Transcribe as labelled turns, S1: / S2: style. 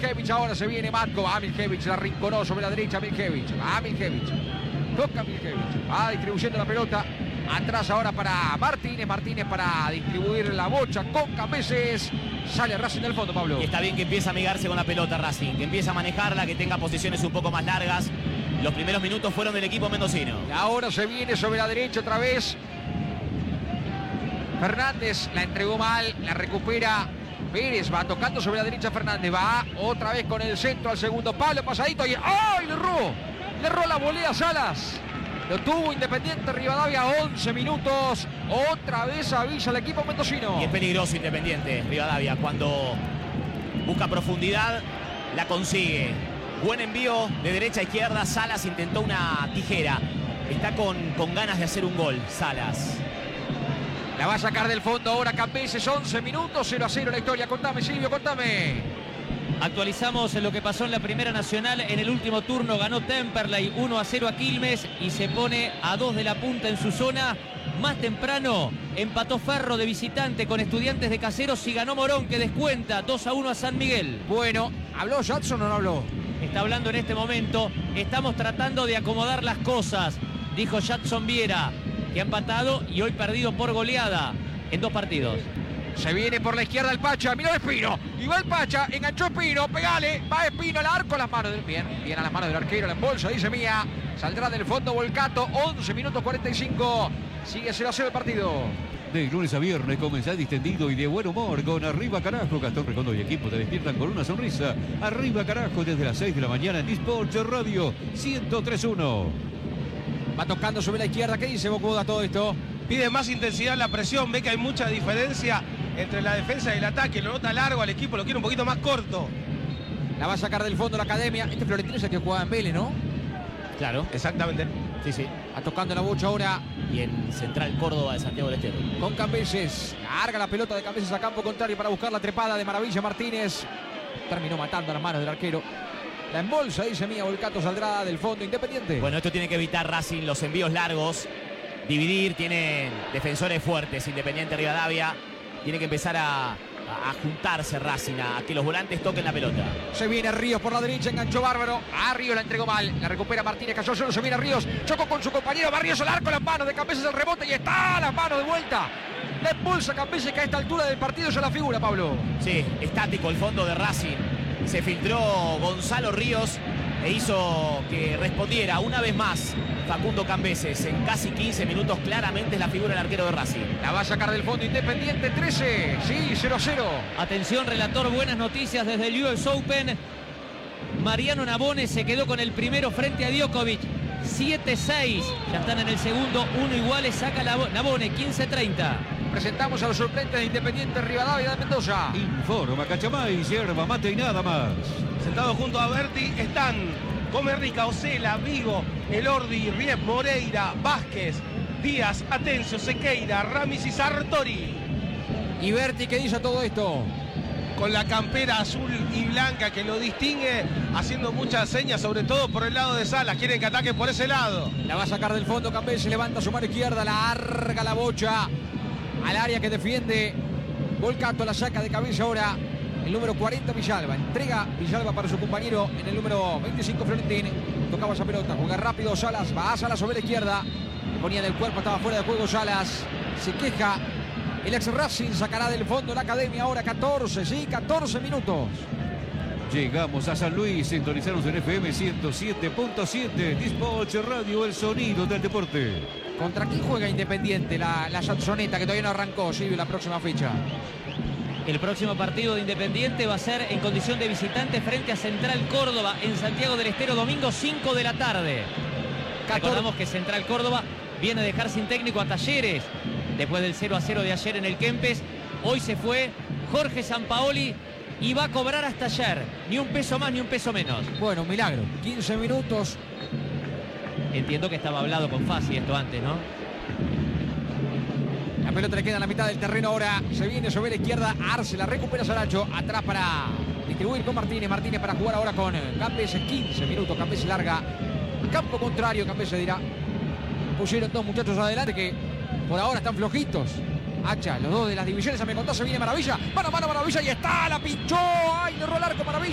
S1: Miljevic, ahora se viene Matko. Va Miljevic, la rinconó sobre la derecha Miljevic. Va Miljevic. Toca Miljevic. Va distribuyendo la pelota. Atrás ahora para Martínez. Martínez para distribuir la bocha con Cambeses. Sale Racing del fondo, Pablo.
S2: Y está bien que empiece a amigarse con la pelota Racing. Que empiece a manejarla, que tenga posiciones un poco más largas. Los primeros minutos fueron del equipo mendocino.
S1: Y ahora se viene sobre la derecha otra vez. Fernández la entregó mal. La recupera Pérez. Va tocando sobre la derecha Fernández. Va otra vez con el centro al segundo palo. Pasadito. Y ¡ay! Le erró la volea Salas. Lo tuvo Independiente Rivadavia, 11 minutos. Otra vez avisa el equipo mendocino.
S2: Y es peligroso Independiente Rivadavia. Cuando busca profundidad, la consigue. Buen envío de derecha a izquierda. Salas intentó una tijera. Está con ganas de hacer un gol, Salas.
S1: La va a sacar del fondo ahora Cambeses, 11 minutos, 0-0 la historia. Contame, Silvio, contame.
S3: Actualizamos lo que pasó en la Primera Nacional. En el último turno ganó Temperley 1-0 a Quilmes y se pone a 2 de la punta en su zona. Más temprano empató Ferro de visitante con Estudiantes de Caseros y ganó Morón, que descuenta 2-1 a San Miguel.
S1: Bueno, ¿habló Jadson o no habló?
S3: Está hablando en este momento. Estamos tratando de acomodar las cosas, dijo Jadson Viera, que ha empatado y hoy perdido por goleada en 2 partidos.
S1: Se viene por la izquierda el Pacha, miró Espino, y va el Pacha, enganchó Espino, pegale, va Espino al arco, a las manos del bien a las manos del arquero, la embolsa, dice Mía, saldrá del fondo Volcato, 11 minutos 45, sigue 0-0 el partido.
S4: De lunes a viernes comenzá distendido y de buen humor con Arriba Carajo. Gastón Recondo y equipo te despiertan con una sonrisa. Arriba Carajo desde las 6 de la mañana en Disport Radio 103.1.
S1: Va tocando sobre la izquierda, ¿qué dice Bocuda todo esto?
S5: Pide más intensidad en la presión, ve que hay mucha diferencia entre la defensa y el ataque, lo nota largo al equipo, lo quiere un poquito más corto.
S1: La va a sacar del fondo la academia. Este Florentino es el que jugaba en Vélez, ¿no?
S2: Claro.
S5: Exactamente.
S2: Sí.
S1: Va tocando la bocha ahora.
S2: Y en Central Córdoba de Santiago del Estero.
S1: Con Cambeses. Larga la pelota de Cambeses a campo contrario para buscar la trepada de Maravilla Martínez. Terminó matando a las manos del arquero. La embolsa, dice Mía, Volcato saldrá del fondo Independiente.
S2: Bueno, esto tiene que evitar Racing, los envíos largos. Dividir, tienen defensores fuertes. Independiente Rivadavia tiene que empezar a juntarse Racing, a que los volantes toquen la pelota.
S1: Se viene Ríos por la derecha, enganchó Bárbaro. A Ríos la entregó mal, la recupera Martínez, cayó solo, se viene Ríos, chocó con su compañero, va Ríos al arco, las manos de Cambeses el rebote y está a las manos de vuelta. La expulsa Cambeses, que a esta altura del partido ya la figura, Pablo.
S2: Sí, estático el fondo de Racing. Se filtró Gonzalo Ríos e hizo que respondiera una vez más Facundo Cambeses. En casi 15 minutos claramente es la figura del arquero de Racing.
S1: La va a sacar del fondo Independiente, 13, sí, 0-0.
S3: Atención, relator, buenas noticias desde el US Open. Mariano Nabone se quedó con el primero frente a Djokovic. 7-6, ya están en el segundo, 1 iguales, saca Nabone, 15-30.
S1: Presentamos a los suplentes de Independiente Rivadavia de Mendoza.
S4: Informa Cachamay, yerba mate y nada más.
S5: Sentados junto a Berti están Comerrica, Osela, Vigo, Elordi, Riep, Moreira, Vázquez, Díaz, Atencio, Sequeira, Ramis y Sartori.
S1: Y Berti, ¿qué dice todo esto?
S5: Con la campera azul y blanca que lo distingue, haciendo muchas señas, sobre todo por el lado de Salas. Quieren que ataque por ese lado.
S1: La va a sacar del fondo, Cambeses levanta su mano izquierda, larga la bocha al área que defiende Volcato, la saca de cabeza ahora el número 40 Villalba, entrega Villalba para su compañero en el número 25 Florentín, tocaba esa pelota, juega rápido Salas, va a Salas sobre la izquierda, ponía del cuerpo, estaba fuera de juego Salas, se queja el ex Racing, sacará del fondo la academia ahora 14 minutos.
S4: Llegamos a San Luis, sintonizanos en FM 107.7, Dispatch Radio, el sonido del deporte.
S1: ¿Contra quién juega Independiente la Sansoneta, que todavía no arrancó, Silvio, la próxima fecha?
S3: El próximo partido de Independiente va a ser en condición de visitante frente a Central Córdoba en Santiago del Estero, domingo 5 de la tarde. Recordamos que Central Córdoba viene a dejar sin técnico a Talleres después del 0-0 de ayer en el Kempes. Hoy se fue Jorge Sampaoli y va a cobrar hasta ayer. Ni un peso más ni un peso menos.
S1: Bueno, un milagro. 15 minutos.
S3: Entiendo que estaba hablado con Fassi esto antes, ¿no?
S1: La pelota le queda en la mitad del terreno ahora. Se viene sobre la izquierda. Arce la recupera Saracho. Atrás para distribuir con Martínez. Martínez para jugar ahora con Cambeses. 15 minutos. Cambeses larga. Campo contrario. Cambeses dirá. Pusieron dos muchachos adelante que por ahora están flojitos. Hacha, los dos de las divisiones. Me contó, se viene Maravilla. Mano a mano Maravilla y está. La pinchó. Ay, le erró el arco Maravilla.